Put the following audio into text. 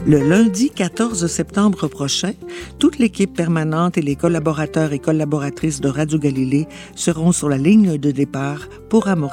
Le lundi 14 septembre prochain, toute l'équipe permanente et les collaborateurs et collaboratrices de Radio Galilée seront sur la ligne de départ pour amorcer